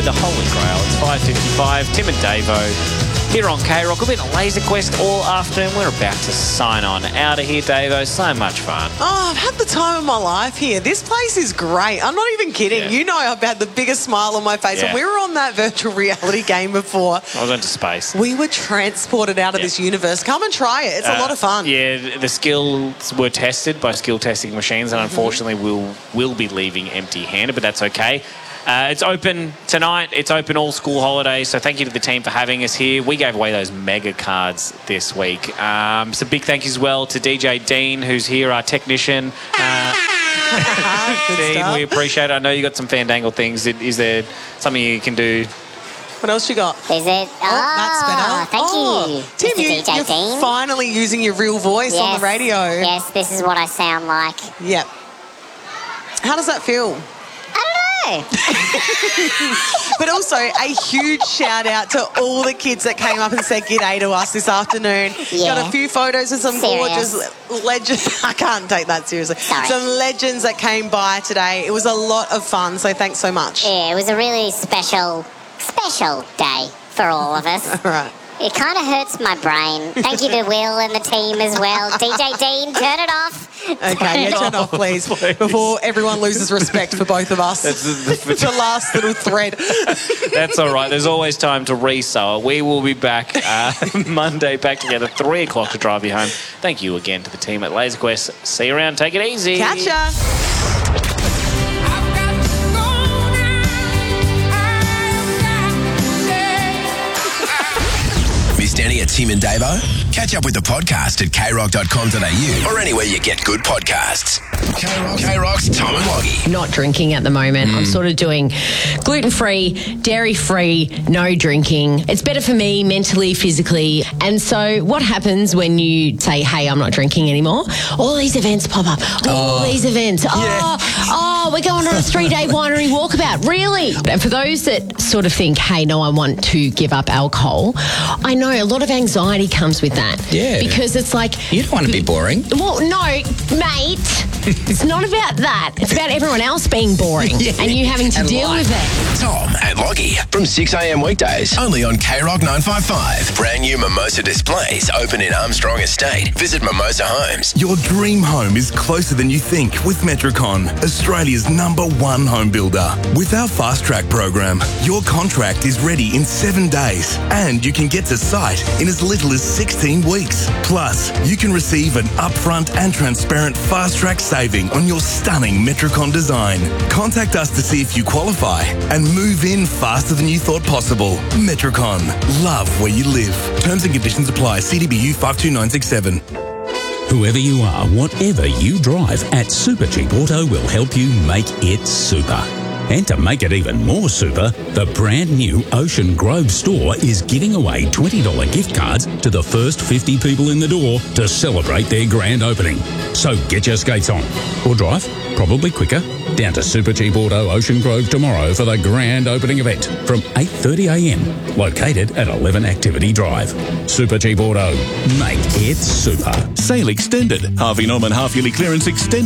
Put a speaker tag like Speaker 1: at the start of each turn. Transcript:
Speaker 1: The Holy Grail. It's 5:55. Tim and Davo here on K-Rock. We've been at Laser Quest all afternoon. We're about to sign on out of here, Davo. So much fun.
Speaker 2: Oh, I've had the time of my life here. This place is great. I'm not even kidding.
Speaker 1: Yeah.
Speaker 2: You know I've had the biggest smile on my face.
Speaker 1: Yeah.
Speaker 2: And we were on that virtual reality game before.
Speaker 1: I went to space.
Speaker 2: We were transported out of this universe. Come and try it. It's a lot of fun.
Speaker 1: Yeah, the skills were tested by skill testing machines, and unfortunately we'll be leaving empty-handed, but that's okay. It's open tonight. It's open all school holidays, so thank you to the team for having us here. We gave away those mega cards this week. So big thank you as well to DJ Dean, who's here, our technician. Dean,
Speaker 2: stuff.
Speaker 1: we appreciate it. I know you got some Fandangle things. Is there something you can do?
Speaker 2: What else you got?
Speaker 3: Is it?
Speaker 2: That's better.
Speaker 3: Thank you.
Speaker 2: Tim,
Speaker 3: Mr. DJ
Speaker 2: you're
Speaker 3: Dean.
Speaker 2: finally using your real voice on the radio.
Speaker 3: Yes, this is what I sound like.
Speaker 2: Yep. How does that feel?
Speaker 3: I don't know.
Speaker 2: But also a huge shout out to all the kids that came up and said g'day to us this afternoon.
Speaker 3: Yeah.
Speaker 2: Got a few photos of some
Speaker 3: Serious.
Speaker 2: gorgeous legends. I can't take that seriously.
Speaker 3: Sorry.
Speaker 2: Some legends that came by today. It was a lot of fun, so thanks so much.
Speaker 3: Yeah, it was a really special day for all of us.
Speaker 2: All right.
Speaker 3: It kind of hurts my brain. Thank you to Will and the team as well. DJ Dean, turn it off.
Speaker 2: Okay, yeah, turn off, please, before everyone loses respect for both of us.
Speaker 1: That's
Speaker 2: the last little thread.
Speaker 1: That's all right. There's always time to resow it. We will be back Monday, back together, 3 o'clock to drive you home. Thank you again to the team at Laser Quest. See you around. Take it easy.
Speaker 2: Catch ya.
Speaker 4: Missed any of Tim and Davo? Catch up with the podcast at krock.com.au or anywhere you get good podcasts. K-Rock's Tom and Woggy.
Speaker 5: Not drinking at the moment. I'm sort of doing gluten-free, dairy-free, no drinking. It's better for me mentally, physically. And so what happens when you say, hey, I'm not drinking anymore? All these events pop up. All these events. We're going on a 3-day winery walkabout. Really? And for those that sort of think, hey, no, I want to give up alcohol, I know a lot of anxiety comes with that.
Speaker 6: Yeah.
Speaker 5: Because it's like...
Speaker 6: You don't want to be boring.
Speaker 5: Well, no, mate. It's not about that. It's about everyone else being boring and you having to deal with it.
Speaker 4: Tom and Loggy from 6 a.m. weekdays. Only on K-Rock 955. Brand new Mimosa displays open in Armstrong Estate. Visit Mimosa Homes.
Speaker 7: Your dream home is closer than you think with Metricon, Australia's #1 home builder. With our Fast Track program, your contract is ready in 7 days and you can get to site in as little as 16 weeks. Plus, you can receive an upfront and transparent Fast Track saving on your stunning Metricon design. Contact us to see if you qualify and move in faster than you thought possible. Metricon. Love where you live. Terms and conditions apply. CDBU 52967.
Speaker 8: Whoever you are, whatever you drive, at Super Cheap Auto will help you make it super. And to make it even more super, the brand new Ocean Grove store is giving away $20 gift cards to the first 50 people in the door to celebrate their grand opening. So get your skates on. Or drive, probably quicker, down to Super Cheap Auto Ocean Grove tomorrow for the grand opening event from 8:30 a.m, located at 11 Activity Drive. Super Cheap Auto. Make it super.
Speaker 7: Sale extended. Harvey Norman half-yearly clearance extended.